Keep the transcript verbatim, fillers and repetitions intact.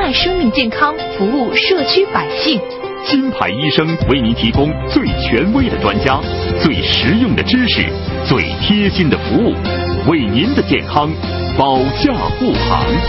爱生命健康，服务社区百姓。 金牌医生为您提供最权威的专家、最实用的知识、最贴心的服务，为您的健康保驾护航。